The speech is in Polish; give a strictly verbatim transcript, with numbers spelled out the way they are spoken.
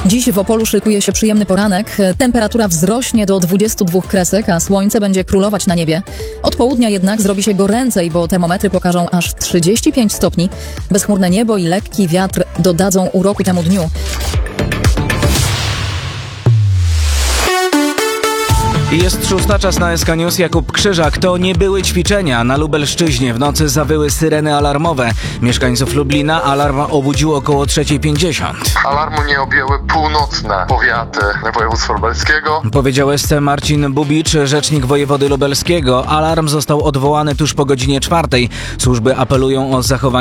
Dziś w Opolu szykuje się przyjemny poranek. Temperatura wzrośnie do dwudziestu dwóch kresek, a słońce będzie królować na niebie. Od południa jednak zrobi się goręcej, bo termometry pokażą aż trzydzieści pięć stopni. Bezchmurne niebo i lekki wiatr dodadzą uroku temu dniu. Jest szósta, czas na S K News. Jakub Krzyżak. To nie były ćwiczenia. Na Lubelszczyźnie w nocy zawyły syreny alarmowe. Mieszkańców Lublina alarm obudził około trzeciej pięćdziesiąt. Alarmu nie objęły północne powiaty województwa lubelskiego. Powiedział S C Marcin Bubicz, rzecznik wojewody lubelskiego. Alarm został odwołany tuż po godzinie czwartej. Służby apelują o zachowanie